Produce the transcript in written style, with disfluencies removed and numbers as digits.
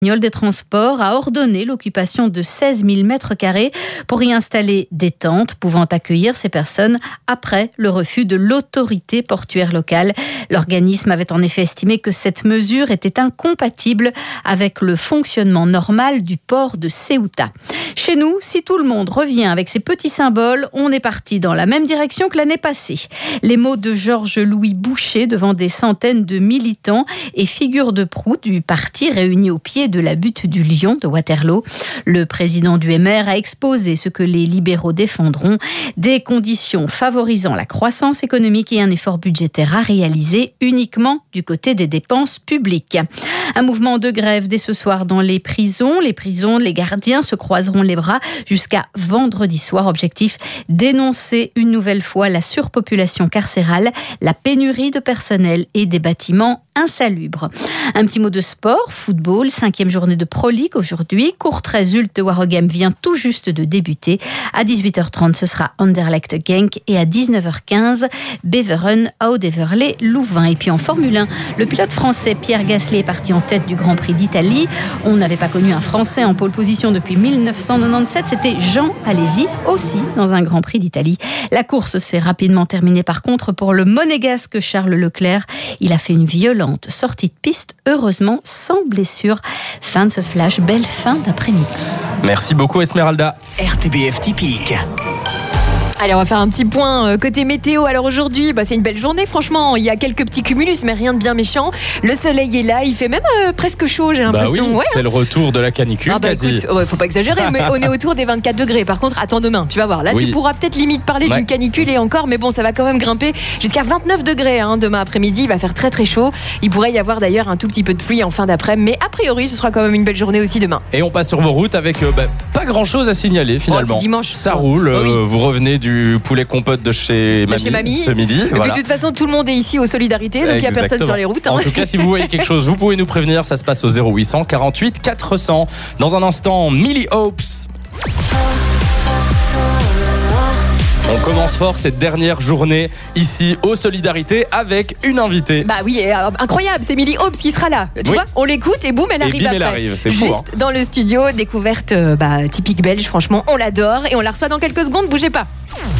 des Transports a ordonné l'occupation de 16 000 mètres carrés pour y installer des tentes pouvant accueillir ces personnes après le refus de l'autorité portuaire locale. L'organisme avait en effet estimé que cette mesure était incompatible avec le fonctionnement normal du port de Ceuta. Chez nous, si tout le monde revient avec ses petits symboles, on est parti dans la même direction que l'année passée. Les mots de Georges-Louis Boucher devant des centaines de militants et figures de proue du parti réunis au pied de la butte du Lion de Waterloo. Le président du MR a exposé ce que les libéraux défendront, des conditions favorisant la croissance économique et un effort budgétaire à réaliser uniquement du côté des dépenses publiques. Un mouvement de grève dès ce soir dans les prisons. Les gardiens se croiseront les bras jusqu'à vendredi soir. Objectif, dénoncer une nouvelle fois la surpopulation carcérale, la pénurie de personnel et des bâtiments insalubres. Un petit mot de sport, football, 5e journée de Pro League aujourd'hui. Courtrai-Zulte de Waregem vient tout juste de débuter. À 18h30, ce sera Anderlecht Genk et à 19h15, Beveren Oudeverley Louvain. Et puis en Formule 1, le pilote français Pierre Gasly est parti en tête du Grand Prix d'Italie. On n'avait pas connu un Français en pole position depuis 1997. C'était Jean Alesi, aussi dans un Grand Prix d'Italie. La course s'est rapidement terminée par contre pour le monégasque Charles Leclerc. Il a fait une violente sortie de piste, heureusement sans blessure. Fin de ce flash, belle fin d'après-midi. Merci beaucoup Esmeralda. RTBF typique. Allez, on va faire un petit point côté météo. Alors aujourd'hui, c'est une belle journée, franchement. Il y a quelques petits cumulus, mais rien de bien méchant. Le soleil est là, il fait même presque chaud, j'ai l'impression. Oui, c'est le retour de la canicule, quasi. Écoute, faut pas exagérer, mais on est autour des 24 degrés. Par contre, attends demain, tu vas voir. Là, tu pourras peut-être limite parler d'une canicule et encore, mais bon, ça va quand même grimper jusqu'à 29 degrés demain après-midi. Il va faire très très chaud. Il pourrait y avoir d'ailleurs un tout petit peu de pluie en fin d'après-midi, mais a priori, ce sera quand même une belle journée aussi demain. Et on passe sur vos routes avec pas grand-chose à signaler finalement. C'est dimanche. Ça roule. Vous revenez du poulet compote de chez Mamie ce midi. Et puis de toute façon, tout le monde est ici aux solidarités, donc il n'y a personne sur les routes. En tout cas, si vous voyez quelque chose, vous pouvez nous prévenir. Ça se passe au 0800 48 400. Dans un instant, Millie Hopes. On commence fort cette dernière journée ici aux Solidarités avec une invitée. Incroyable, c'est Millie Hopes qui sera là. Tu vois, on l'écoute et boum, elle arrive après. Elle arrive, c'est fou. Juste dans le studio, découverte typique belge, franchement, on l'adore et on la reçoit dans quelques secondes, bougez pas.